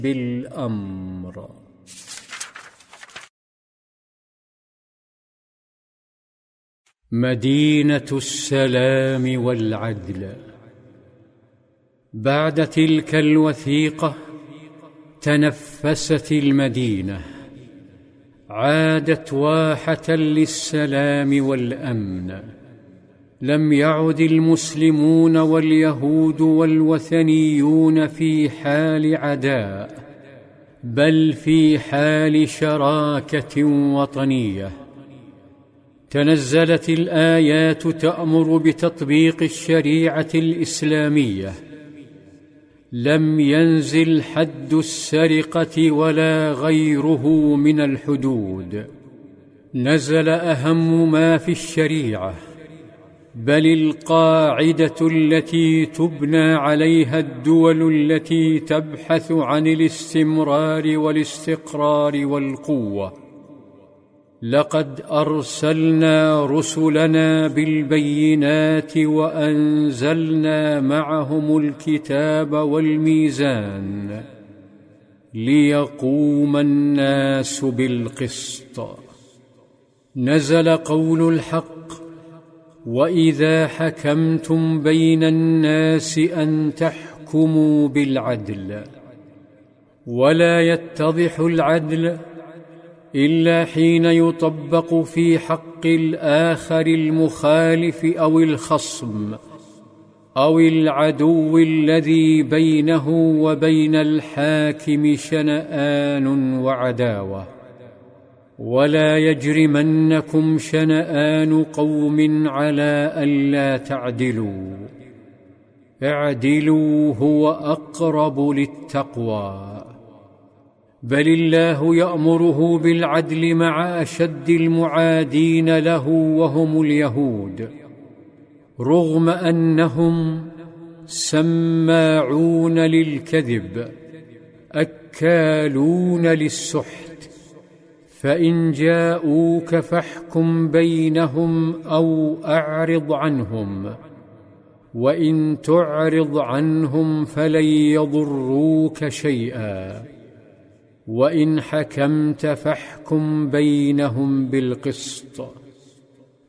بالأمر. مدينة السلام والعدل. بعد تلك الوثيقة تنفست المدينة، عادت واحة للسلام والأمن. لم يعد المسلمون واليهود والوثنيون في حال عداء، بل في حال شراكة وطنية. تنزلت الآيات تأمر بتطبيق الشريعة الإسلامية. لم ينزل حد السرقة ولا غيره من الحدود، نزل أهم ما في الشريعة، بل القاعدة التي تبنى عليها الدول التي تبحث عن الاستمرار والاستقرار والقوة. لقد أرسلنا رسلنا بالبينات وأنزلنا معهم الكتاب والميزان ليقوم الناس بالقسط. نزل قول الحق: وإذا حكمتم بين الناس أن تحكموا بالعدل. ولا يتضح العدل إلا حين يطبق في حق الآخر المخالف أو الخصم أو العدو الذي بينه وبين الحاكم شنآن وعداوة. ولا يجرمنكم شنآن قوم على ألا تعدلوا، اعدلوا هو أقرب للتقوى. بل الله يأمره بالعدل مع أشد المعادين له وهم اليهود، رغم أنهم سماعون للكذب أكالون للسحت. فإن جاءوك فاحكم بينهم أو أعرض عنهم، وإن تعرض عنهم فلن يضروك شيئا، وإن حكمت فاحكم بينهم بالقسط.